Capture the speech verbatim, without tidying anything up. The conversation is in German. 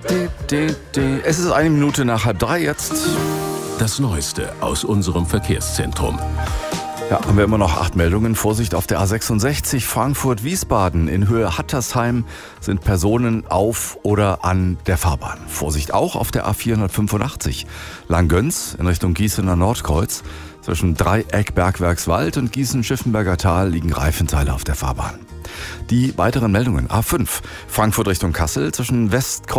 Es ist eine Minute nach halb drei jetzt. Das Neueste aus unserem Verkehrszentrum. Ja, haben wir immer noch acht Meldungen. Vorsicht auf der A sechsundsechzig Frankfurt-Wiesbaden. In Höhe Hattersheim sind Personen auf oder an der Fahrbahn. Vorsicht auch auf der A vierhundertfünfundachtzig Langgöns in Richtung Gießener Nordkreuz. Zwischen Dreieck Bergwerkswald und Gießen-Schiffenberger Tal liegen Reifenteile auf der Fahrbahn. Die weiteren Meldungen: A fünf Frankfurt Richtung Kassel zwischen Westkreuz